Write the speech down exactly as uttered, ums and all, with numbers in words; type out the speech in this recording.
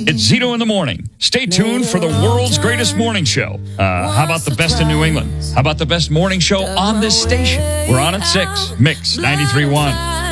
It's Zito in the morning. Stay tuned for the world's greatest morning show. Uh, how about the best in New England? How about the best morning show on this station? We're on at six. Mix ninety-three point one.